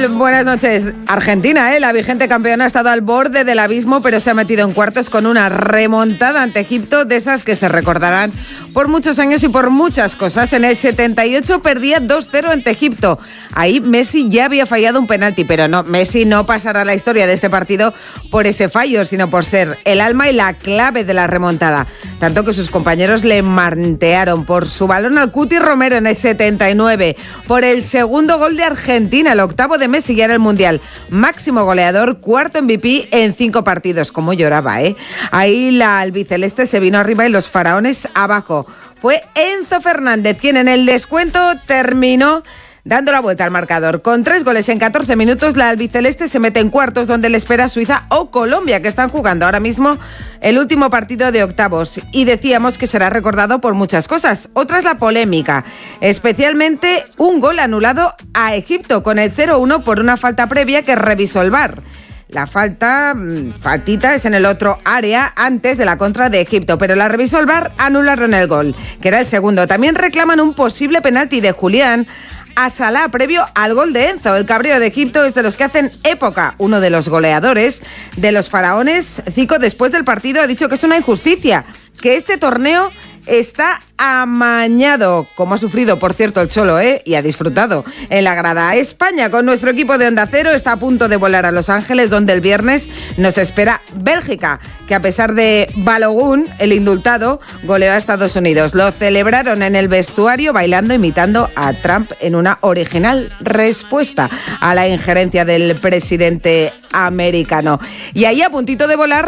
tal? Buenas noches. Argentina, la vigente campeona, ha estado al borde del abismo, pero se ha metido en cuartos con una remontada ante Egipto, de esas que se recordarán por muchos años y por muchas cosas. En el 78 perdía 2-0 ante Egipto. Ahí Messi ya había fallado un penalti, pero no, Messi no pasará a la historia de este partido por ese fallo, sino por ser el alma y la clave de la remontada. Tanto que sus compañeros le mantearon por su balón al Cuti Romero en el 79, por el segundo gol de Argentina, el octavo de Messi ya en el Mundial. Máximo goleador, cuarto MVP en 5 partidos. Como lloraba, Ahí la albiceleste se vino arriba y los faraones abajo. Fue Enzo Fernández quien en el descuento terminó dando la vuelta al marcador. Con 3 goles en 14 minutos, la albiceleste se mete en cuartos, donde le espera Suiza o Colombia, que están jugando ahora mismo el último partido de octavos. Y decíamos que será recordado por muchas cosas. Otra es la polémica, especialmente un gol anulado a Egipto con el 0-1 por una falta previa que revisó el VAR. La faltita es en el otro área antes de la contra de Egipto, pero la revisó el VAR, anularon el gol, que era el segundo. También reclaman un posible penalti de Julián a Salah previo al gol de Enzo. El cabreo de Egipto es de los que hacen época. Uno de los goleadores de los faraones, Zico, después del partido ha dicho que es una injusticia, que este torneo está amañado, como ha sufrido, por cierto, el Cholo, y ha disfrutado en la grada. España, con nuestro equipo de Onda Cero, está a punto de volar a Los Ángeles, donde el viernes nos espera Bélgica, que a pesar de Balogun, el indultado, goleó a Estados Unidos. Lo celebraron en el vestuario bailando, imitando a Trump en una original respuesta a la injerencia del presidente americano. Y ahí, a puntito de volar,